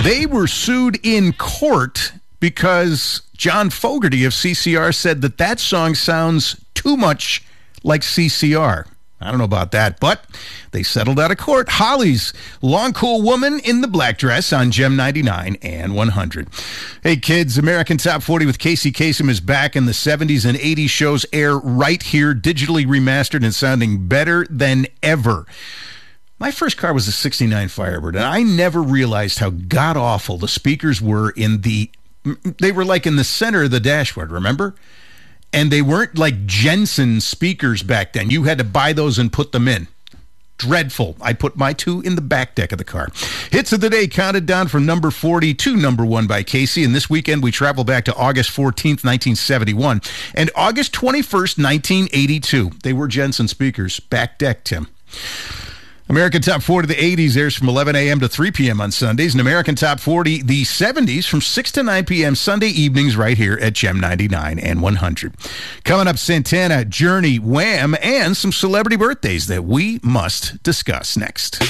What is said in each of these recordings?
They were sued in court because John Fogerty of CCR said that song sounds too much like CCR. I don't know about that, but they settled out of court. Holly's Long Cool Woman in the Black Dress on Gem 99 and 100. Hey, kids, American Top 40 with Casey Kasem is back, in the 70s and 80s shows air right here, digitally remastered and sounding better than ever. My first car was a 69 Firebird, and I never realized how god-awful the speakers were they were like in the center of the dashboard, remember? And they weren't like Jensen speakers back then. You had to buy those and put them in. Dreadful. I put my 2 in the back deck of the car. Hits of the day counted down from number 40 to number 1 by Casey. And this weekend we travel back to August 14th, 1971 and August 21st, 1982. They were Jensen speakers. Back deck, Tim. American Top 40 the 80s airs from 11 a.m. to 3 p.m. on Sundays, and American Top 40 the 70s from 6 to 9 p.m. Sunday evenings right here at Gem 99 and 100. Coming up, Santana, Journey, Wham, and some celebrity birthdays that we must discuss next.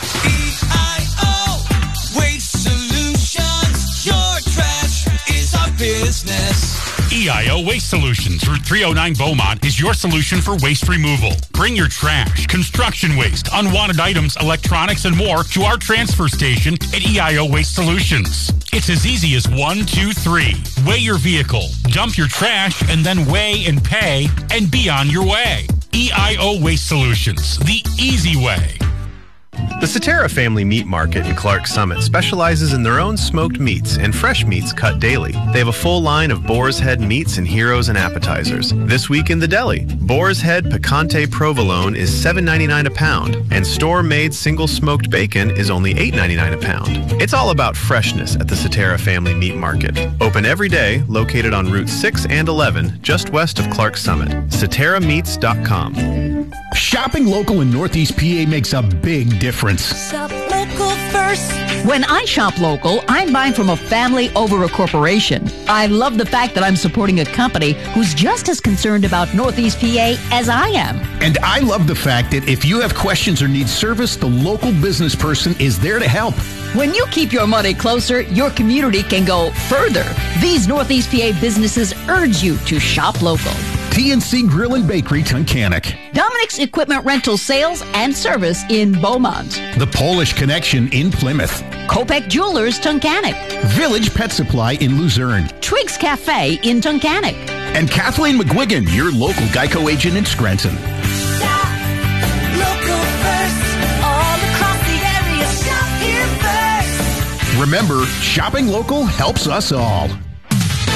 EIO Waste Solutions, your trash is our business. EIO Waste Solutions, Route 309 Beaumont, is your solution for waste removal. Bring your trash, construction waste, unwanted items, electronics, and more to our transfer station at EIO Waste Solutions. It's as easy as 1, 2, 3. Weigh your vehicle, dump your trash, and then weigh and pay, and be on your way. EIO Waste Solutions, the easy way. The Cetera Family Meat Market in Clark Summit specializes in their own smoked meats and fresh meats cut daily. They have a full line of boar's head meats and heroes and appetizers. This week in the deli, boar's head picante provolone is $7.99 a pound, and store-made single smoked bacon is only $8.99 a pound. It's all about freshness at the Cetera Family Meat Market. Open every day, located on Route 6 and 11, just west of Clark Summit. CeteraMeats.com. Shopping local in Northeast PA makes a big difference. Shop local first. When I shop local, I'm buying from a family over a corporation. I love the fact that I'm supporting a company who's just as concerned about Northeast PA as I am. And I love the fact that if you have questions or need service, the local business person is there to help. When you keep your money closer, your community can go further. These Northeast PA businesses urge you to shop local. TNC Grill and Bakery, Tunkhannock. Dominic's Equipment Rental Sales and Service in Beaumont. The Polish Connection in Plymouth. Kopek Jewelers, Tunkhannock. Village Pet Supply in Luzerne. Triggs Cafe in Tunkhannock. And Kathleen McGuigan, your local Geico agent in Scranton. Shop local first. All across the area, shop here first. Remember, shopping local helps us all.